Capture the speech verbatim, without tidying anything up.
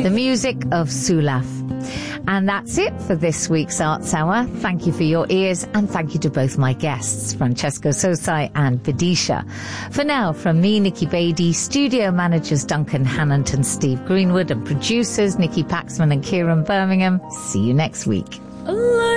The music of Sulaf. And that's it for this week's Arts Hour. Thank you for your ears, and thank you to both my guests, Francesco Sosai and Vidisha. For now, from me, Nikki Beattie, studio managers Duncan Hannant and Steve Greenwood, and producers Nikki Paxman and Kieran Birmingham. See you next week.